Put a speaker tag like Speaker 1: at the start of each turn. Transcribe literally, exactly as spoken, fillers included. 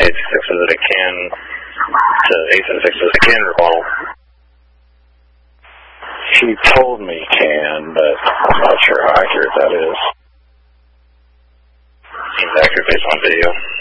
Speaker 1: eight six six, is it a can to eight seven six, is it a can or a bottle?
Speaker 2: He told me can, but I'm not sure how accurate that is.
Speaker 1: Seems accurate based on video.